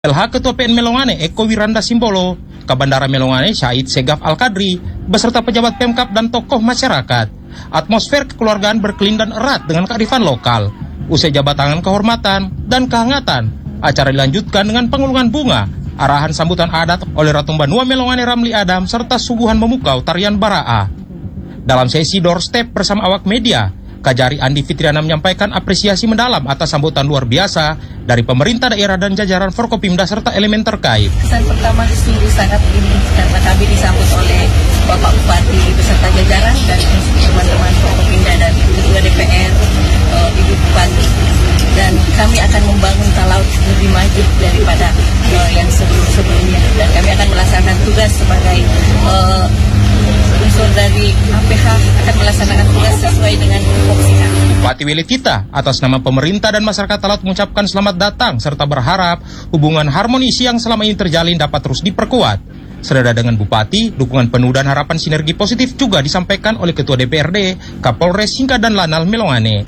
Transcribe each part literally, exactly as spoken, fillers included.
L H Ketua P N Melongane Eko Wiranda Simbolo, ke Bandara Melongane Syahid Segaf Al-Kadri, beserta pejabat Pemkab dan tokoh masyarakat. Atmosfer kekeluargaan berkelindan erat dengan kearifan lokal. Usai jabat tangan kehormatan dan kehangatan, acara dilanjutkan dengan pengulungan bunga, arahan sambutan adat oleh Ratu Banua Melongane Ramli Adam, serta suguhan memukau tarian Baraa. Dalam sesi doorstep bersama awak media, Kajari Andi Fitriana menyampaikan apresiasi mendalam atas sambutan luar biasa dari pemerintah daerah dan jajaran Forkopimda serta elemen terkait. Kesan pertama sungguh sangat ini karena kami disambut oleh Bapak Bupati beserta jajaran dan teman-teman Forkopimda dan Ketua D P R, uh, Ibu Bupati, dan kami akan membangun Talaut lebih maju daripada uh, yang sebelum-sebelumnya, dan kami akan melaksanakan tugas sebagai uh, unsur dari A P H akan melaksanakan tugas sesuai dengan tupoksinya. Bupati Weli Tita atas nama pemerintah dan masyarakat Talaut mengucapkan selamat datang serta berharap hubungan harmonis yang selama ini terjalin dapat terus diperkuat. Senada dengan Bupati, dukungan penuh dan harapan sinergi positif juga disampaikan oleh Ketua D P R D, Kapolres Singka dan Lanal Melongane.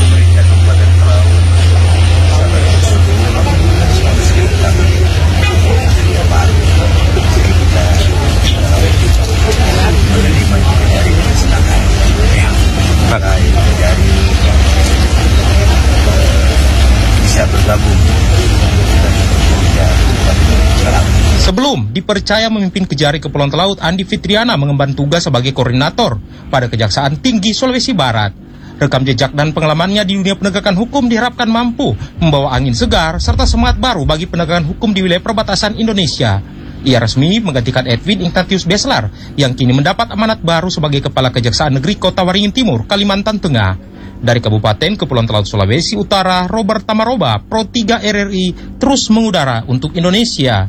Sebelum dipercaya memimpin Kejari Kepulauan Talaut, Andi Fitriana mengemban tugas sebagai koordinator pada Kejaksaan Tinggi Sulawesi Barat. Rekam jejak dan pengalamannya di dunia penegakan hukum diharapkan mampu membawa angin segar serta semangat baru bagi penegakan hukum di wilayah perbatasan Indonesia. Ia resmi menggantikan Edwin Ignatius Beslar yang kini mendapat amanat baru sebagai Kepala Kejaksaan Negeri Kota Waringin Timur, Kalimantan Tengah. Dari Kabupaten Kepulauan Talaut Sulawesi Utara, Robert Tamaroba, Pro tiga R R I, terus mengudara untuk Indonesia.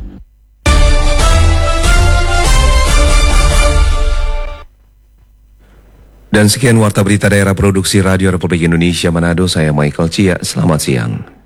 Dan sekian Warta Berita Daerah Produksi Radio Republik Indonesia Manado, saya Michael Cia, selamat siang.